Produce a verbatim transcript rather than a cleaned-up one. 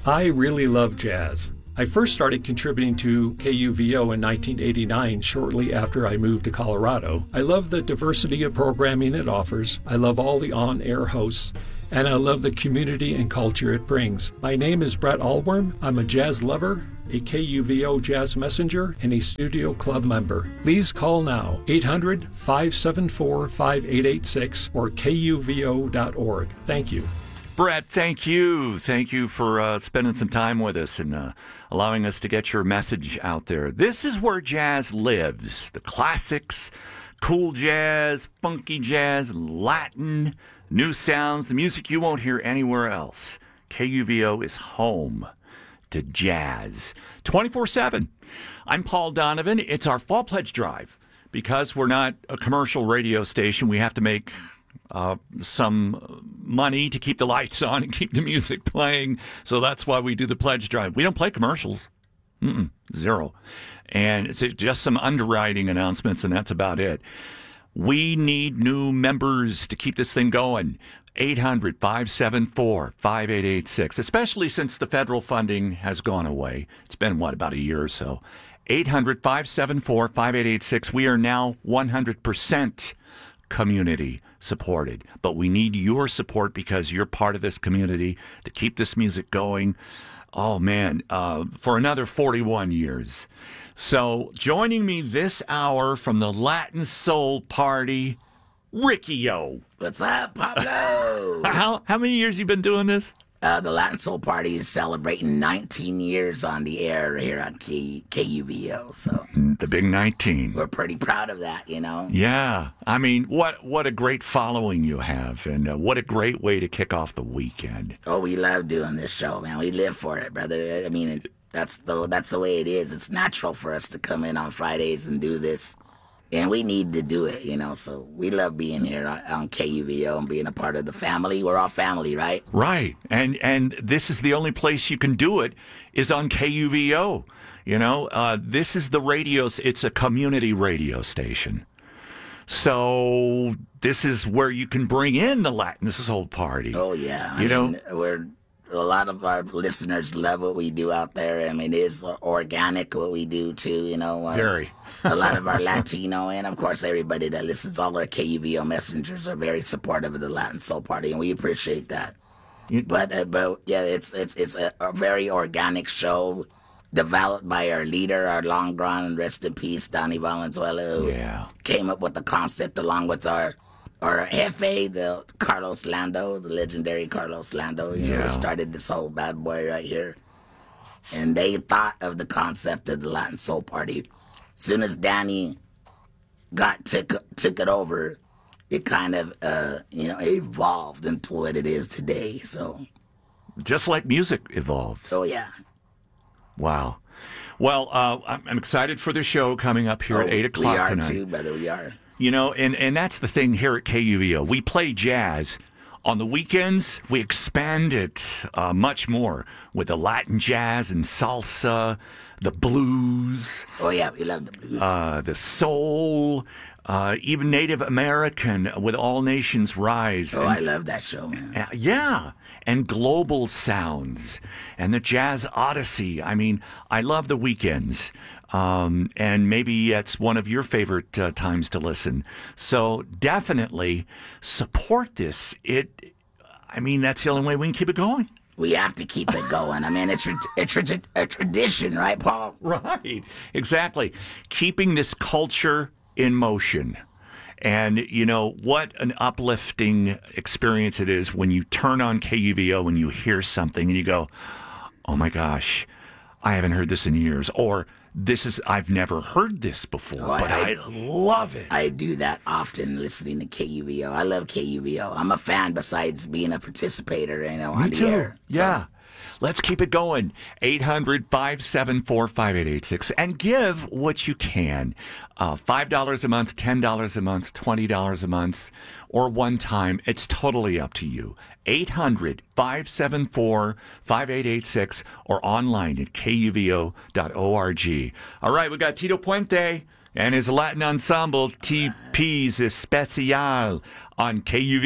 I really love jazz. I first started contributing to K U V O in nineteen eighty-nine, shortly after I moved to Colorado. I love the diversity of programming it offers. I love all the on-air hosts. And I love the community and culture it brings. My name is Brett Allworm. I'm a jazz lover, a K U V O jazz messenger, and a studio club member. Please call now, eight hundred, five seven four, five eight eight six or K U V O dot org. Thank you. Brett, thank you. Thank you for uh, spending some time with us and uh, allowing us to get your message out there. This is where jazz lives. The classics, cool jazz, funky jazz, Latin, new sounds, the music you won't hear anywhere else. K U V O is home to jazz twenty-four seven. I'm Paul Donovan. It's our Fall Pledge Drive. Because we're not a commercial radio station, we have to make uh, some money to keep the lights on and keep the music playing. So that's why we do the Pledge Drive. We don't play commercials. Mm-mm, zero. And it's just some underwriting announcements, and that's about it. We need new members to keep this thing going. eight hundred, five seven four, five eight eight six, especially since the federal funding has gone away. It's been, what, about a year or so. eight hundred, five seven four, five eight eight six. We are now one hundred percent community supported. But we need your support because you're part of this community to keep this music going. Oh, man, uh, for another forty-one years. So joining me this hour from the Latin Soul Party, Ricky-O. What's up, Pablo? how how many years you been doing this? Uh, the Latin Soul Party is celebrating nineteen years on the air here on K- KUVO, so the big nineteen. We're pretty proud of that, you know. Yeah, I mean, what what a great following you have, and uh, what a great way to kick off the weekend. Oh, we love doing this show, man. We live for it, brother. I mean, it, that's the that's the way it is. It's natural for us to come in on Fridays and do this. And we need to do it, you know, so we love being here on, on K U V O and being a part of the family. We're all family, right? Right. And and this is the only place you can do it is on K U V O. You know, uh, this is the radio. It's a community radio station. So this is where you can bring in the Latin Soul Party. Oh, yeah. I you mean, know, we're... A lot of our listeners love what we do out there. I mean, it is organic what we do, too, you know. Uh, very. A lot of our Latino and, of course, everybody that listens, all our K U V O messengers are very supportive of the Latin Soul Party, and we appreciate that. You, but, uh, but yeah, it's it's it's a, a very organic show developed by our leader, our long gone, rest in peace, Donnie Valenzuela, who yeah. came up with the concept along with our... Our Jefe, the Carlos Lando, the legendary Carlos Lando, you yeah. know, started this whole bad boy right here. And they thought of the concept of the Latin Soul Party. As soon as Danny got took took it over, it kind of uh, you know evolved into what it is today. So, just like music evolves. Oh yeah. Wow. Well, uh, I'm excited for the show coming up here oh, at eight o'clock we are tonight. too, brother. We are. You know, and, and that's the thing here at K U V O. We play jazz. On the weekends, we expand it uh, much more with the Latin jazz and salsa, the blues. Oh, yeah, we love the blues. Uh, the soul, uh, even Native American with All Nations Rise. Oh, and, I love that show, man. Uh, yeah, and global sounds and the Jazz Odyssey. I mean, I love the weekends. Um, and maybe that's one of your favorite uh, times to listen. So definitely support this. It, I mean, that's the only way we can keep it going. We have to keep it going. I mean, it's a, tra- a tradition, right, Paul? Right, exactly. Keeping this culture in motion. And, you know, what an uplifting experience it is when you turn on K U V O and you hear something and you go, oh my gosh, I haven't heard this in years. Or, This is, I've never heard this before, oh, but I, I love it. I do that often listening to K U V O. I love K U V O. I'm a fan besides being a participator, you know, Me on too. the air. So. Yeah. Let's keep it going. eight hundred, five seven four, five eight eight six. And give what you can. Uh, five dollars a month, ten dollars a month, twenty dollars a month, or one time. It's totally up to you. eight hundred, five seven four, five eight eight six or online at K U V O dot org. All right, we got Tito Puente and his Latin ensemble, T P's Especial on K U V O.